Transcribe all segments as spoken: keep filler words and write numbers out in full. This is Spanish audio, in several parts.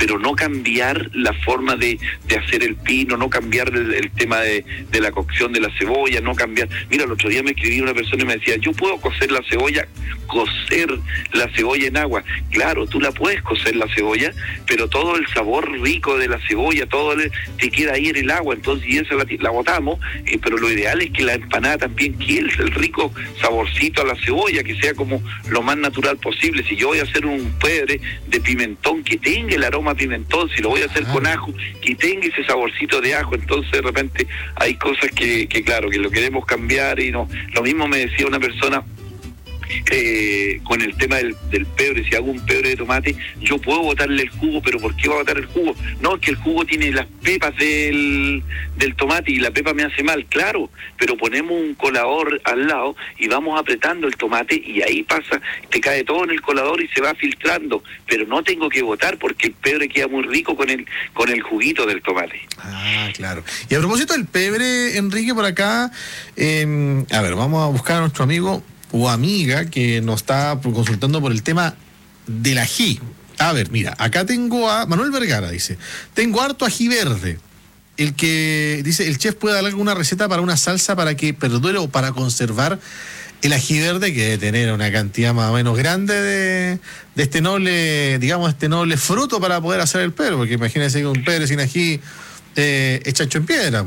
pero no cambiar la forma de, de hacer el pino, no cambiar el, el tema de, de la cocción de la cebolla, no cambiar. Mira, el otro día me escribía una persona y me decía, yo puedo cocer la cebolla, cocer la cebolla en agua. Claro, tú la puedes cocer la cebolla, pero todo el sabor rico de la cebolla, todo el, te queda ahí en el agua, entonces y esa la, la botamos, eh, pero lo ideal es que la empanada también quede el rico saborcito a la cebolla, que sea como lo más natural posible. Si yo voy a hacer un pebre de pimentón, que tenga el aroma a pimentón. Si lo voy a hacer con ajo, que tenga ese saborcito de ajo. Entonces de repente hay cosas que, que claro, que lo queremos cambiar y no. Lo mismo me decía una persona, Eh, con el tema del, del pebre, si hago un pebre de tomate, yo puedo botarle el jugo, pero ¿por qué va a botar el jugo? No, es que el jugo tiene las pepas del, del tomate y la pepa me hace mal, claro, pero ponemos un colador al lado y vamos apretando el tomate y ahí pasa, te cae todo en el colador y se va filtrando, pero no tengo que botar porque el pebre queda muy rico con el, con el juguito del tomate. Ah, claro. Y a propósito del pebre, Enrique, por acá, eh, a ver, vamos a buscar a nuestro amigo o amiga que nos está consultando por el tema del ají. A ver, mira, acá tengo a Manuel Vergara, dice, tengo harto ají verde. El que dice, el chef puede dar alguna receta para una salsa para que perdure o para conservar el ají verde, que debe tener una cantidad más o menos grande de, de este noble, digamos, este noble fruto para poder hacer el pebre, porque imagínense que un pebre sin ají eh, es chancho en piedra.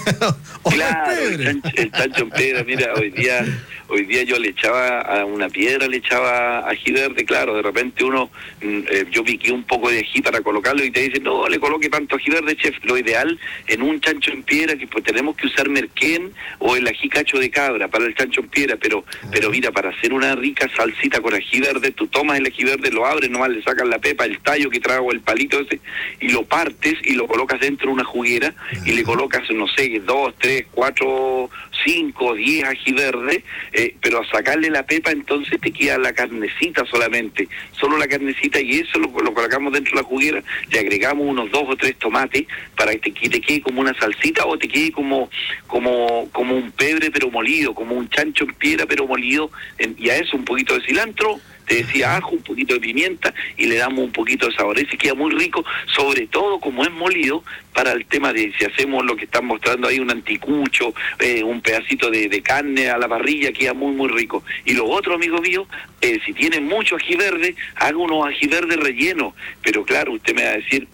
Claro, el chancho, el chancho en piedra, mira, hoy día... Hoy día yo le echaba a una piedra, le echaba ají verde, claro, de repente uno, eh, yo piqué un poco de ají para colocarlo y te dicen, no, le coloque tanto ají verde, chef. Lo ideal en un chancho en piedra, que pues tenemos que usar merquén o el ají cacho de cabra para el chancho en piedra, pero pero mira, para hacer una rica salsita con ají verde, tú tomas el ají verde, lo abres, nomás le sacas la pepa, el tallo que trago, el palito ese, y lo partes y lo colocas dentro de una juguera y le colocas, no sé, dos, tres, cuatro, cinco, diez ají verde, eh, pero a sacarle la pepa entonces te queda la carnecita solamente, solo la carnecita, y eso lo, lo colocamos dentro de la juguera, le agregamos unos dos o tres tomates para que te, que te quede como una salsita o te quede como como como un pebre pero molido, como un chancho en piedra pero molido, en, y a eso un poquito de cilantro, te decía ajo, un poquito de pimienta y le damos un poquito de sabor. Ese queda muy rico, sobre todo como es molido, para el tema de si hacemos lo que están mostrando ahí, un anticucho, eh, un pedacito de, de carne a la parrilla, queda muy muy rico. Y lo otro, amigo mío, eh, si tienen mucho ají verde, haga unos ají verde rellenos, pero claro, usted me va a decir,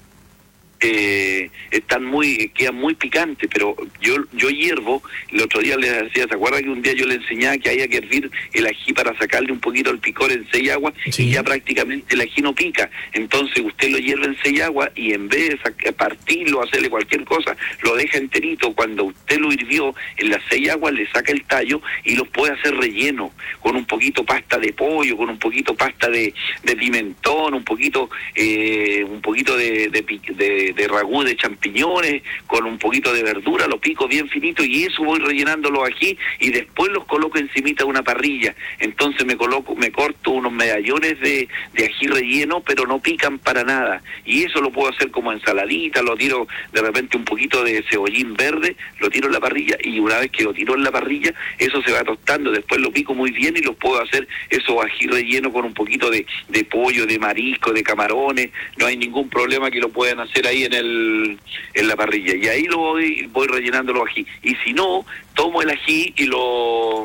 Eh, están muy, quedan muy picantes, pero yo yo hiervo. El otro día les decía, ¿se acuerdan que un día yo le enseñaba que había que hervir el ají para sacarle un poquito el picor en seis aguas? Sí. Y ya prácticamente el ají no pica, entonces usted lo hierve en seis aguas y en vez de sac- partirlo, hacerle cualquier cosa, lo deja enterito. Cuando usted lo hirvió en las seis aguas, le saca el tallo y los puede hacer relleno con un poquito pasta de pollo, con un poquito pasta de, de pimentón, un poquito eh, un poquito de, de, de de ragú de champiñones, con un poquito de verdura, lo pico bien finito y eso voy rellenando los ají y después los coloco encimita de una parrilla. Entonces me coloco, me corto unos medallones de, de ají relleno, pero no pican para nada. Y eso lo puedo hacer como ensaladita, lo tiro de repente un poquito de cebollín verde, lo tiro en la parrilla y una vez que lo tiro en la parrilla, eso se va tostando, después lo pico muy bien y los puedo hacer esos ají relleno con un poquito de, de pollo, de marisco, de camarones, no hay ningún problema que lo puedan hacer ahí en el en la parrilla, y ahí lo voy voy rellenando los ají. Y si no, tomo el ají y lo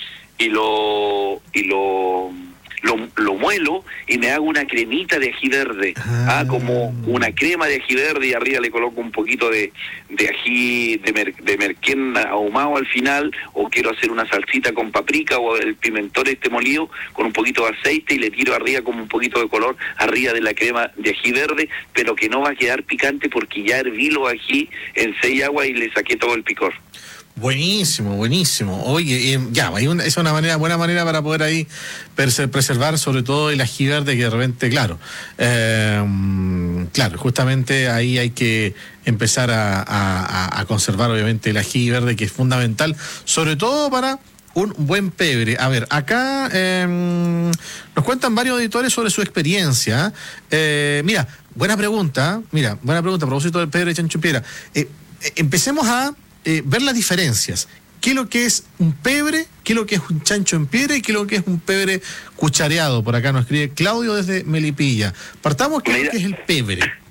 y lo y lo lo, lo muelo y me hago una cremita de ají verde, ah. ah, como una crema de ají verde, y arriba le coloco un poquito de, de ají de, mer, de merquén ahumado al final, o quiero hacer una salsita con paprika o el pimentón este molido con un poquito de aceite y le tiro arriba como un poquito de color arriba de la crema de ají verde, pero que no va a quedar picante porque ya herví los ají en seis aguas y le saqué todo el picor. Buenísimo, buenísimo. Oye, eh, ya, hay una, es una manera, buena manera para poder ahí preservar sobre todo el ají verde, que de repente, claro, eh, claro, justamente ahí hay que empezar a, a, a conservar obviamente el ají verde, que es fundamental, sobre todo para un buen pebre. A ver, acá eh, nos cuentan varios auditores sobre su experiencia. Eh, mira, buena pregunta, mira, buena pregunta a propósito del pebre de chancho en piedra. Eh, eh, empecemos a Eh, ver las diferencias. ¿Qué es lo que es un pebre? ¿Qué es lo que es un chancho en piedra? ¿Y qué es lo que es un pebre cuchareado? Por acá nos escribe Claudio desde Melipilla. Partamos, ¿qué es lo que es el pebre?